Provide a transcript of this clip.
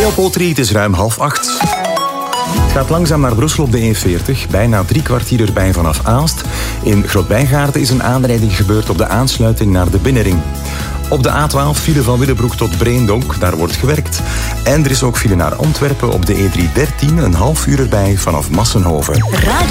Leopold Riet is ruim 7:30. Het gaat langzaam naar Brussel op de E40. Bijna 3 kwartier erbij vanaf Aalst. In Grootbijgaarden is een aanrijding gebeurd op de aansluiting naar de Binnenring. Op de A12 file van Willebroek tot Breendonk, daar wordt gewerkt. En er is ook file naar Antwerpen op de E313, een half uur erbij vanaf Massenhoven.